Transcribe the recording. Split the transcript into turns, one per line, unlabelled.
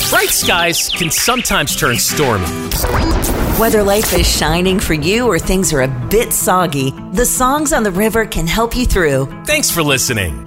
Bright skies can sometimes turn stormy.
Whether life is shining for you or things are a bit soggy, the songs on the river can help you through.
Thanks for listening.